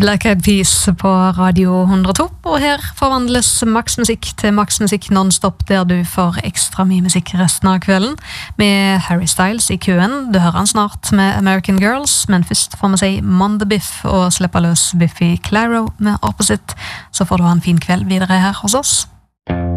Black Eyed Peas på Radio 102, og her forvandles Max Musikk til Max Musikk non-stop, der du får ekstra mye musikk resten av kvelden, med Harry Styles i køen. Du hører han snart med American Girls, men først får vi si Monday Biff og slippe løs Biffy Clyro med Opposite, så får du ha en fin kveld videre her hos oss.